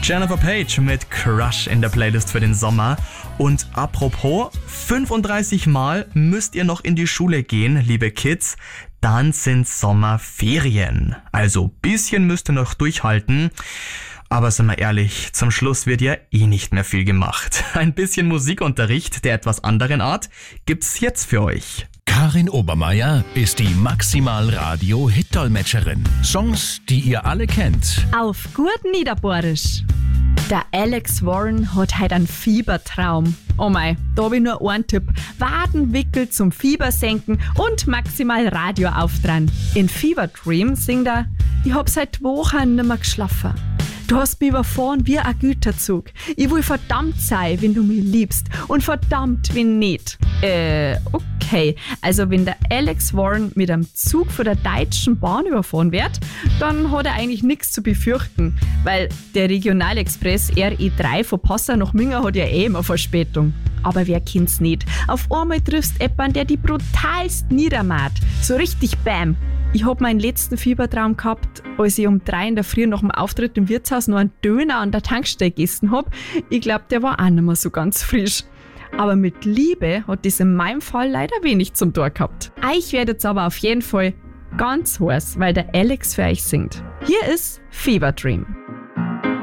Jennifer Page mit Crush in der Playlist für den Sommer. Und apropos, 35 Mal müsst ihr noch in die Schule gehen, liebe Kids. Dann sind Sommerferien. Also bisschen müsst ihr noch durchhalten. Aber sind wir ehrlich, zum Schluss wird ja eh nicht mehr viel gemacht. Ein bisschen Musikunterricht der etwas anderen Art gibt's jetzt für euch. Karin Obermeier ist die Maximal-Radio-Hit-Dolmetscherin. Songs, die ihr alle kennt. Auf gut Niederbohrisch. Der Alex Warren hat heute einen Fiebertraum. Oh mei, da hab ich nur einen Tipp. Wadenwickel zum Fiebersenken und maximal Radio aufdran. In Fever Dream singt er: Ich hab seit Wochen nimmer geschlafen. Du hast mich überfahren wie ein Güterzug. Ich will verdammt sein, wenn du mich liebst. Und verdammt, wenn nicht. Okay. Also wenn der Alex Warren mit einem Zug von der Deutschen Bahn überfahren wird, dann hat er eigentlich nichts zu befürchten. Weil der Regionalexpress RE3 von Passau nach Minga hat ja eh immer Verspätung. Aber wer kennt's nicht? Auf einmal triffst jemanden, der die brutalst niedermacht. So richtig bam. Ich hab meinen letzten Fiebertraum gehabt, als ich um 3 in der Früh nach dem Auftritt im Wirtshaus noch einen Döner an der Tankstelle gegessen hab. Ich glaub, der war auch nicht mehr so ganz frisch. Aber mit Liebe hat das in meinem Fall leider wenig zum Tor gehabt. Euch werdet's aber auf jeden Fall ganz heiß, weil der Alex für euch singt. Hier ist Fever Dream.